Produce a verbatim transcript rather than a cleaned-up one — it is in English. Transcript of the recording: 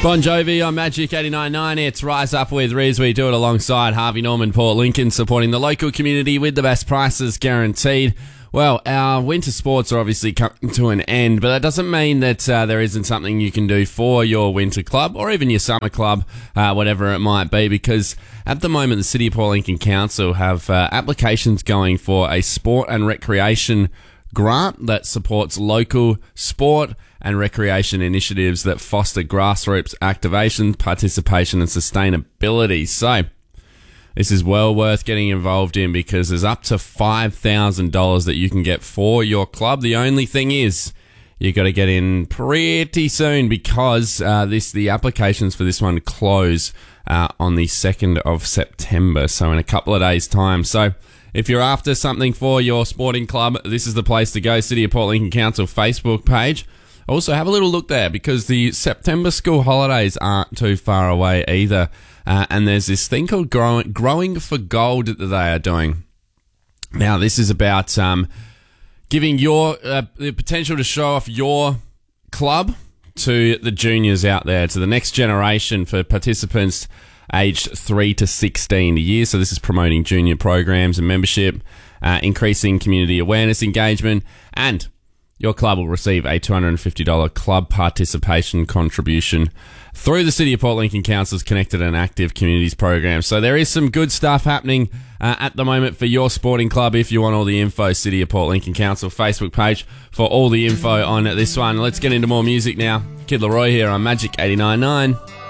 Bon Jovi on Magic eighty-nine point nine. It's Rise Up with Riz. We do it alongside Harvey Norman, Port Lincoln, supporting the local community with the best prices guaranteed. Well, our winter sports are obviously coming to an end, but that doesn't mean that uh, there isn't something you can do for your winter club or even your summer club, uh, whatever it might be, because at the moment the City of Port Lincoln Council have uh, applications going for a sport and recreation grant that supports local sport and recreation initiatives that foster grassroots activation, participation and sustainability. So this is well worth getting involved in because there's up to five thousand dollars that you can get for your club. The only thing is you got to get in pretty soon because uh, this the applications for this one close uh, on the second of September, so in a couple of days' time. So if you're after something for your sporting club, this is the place to go. City of Port Lincoln Council Facebook page. Also, have a little look there because the September school holidays aren't too far away either. Uh, and there's this thing called Growing, Growing for Gold that they are doing. Now, this is about um, giving your uh, the potential to show off your club to the juniors out there, to the next generation for participants aged three to sixteen a year. So this is promoting junior programs and membership, uh, increasing community awareness, engagement, and your club will receive a two hundred fifty dollars club participation contribution through the City of Port Lincoln Council's Connected and Active Communities program. So there is some good stuff happening uh, at the moment for your sporting club. If you want all the info, City of Port Lincoln Council Facebook page for all the info on this one. Let's get into more music now. Kid Laroi here on Magic eighty-nine point nine.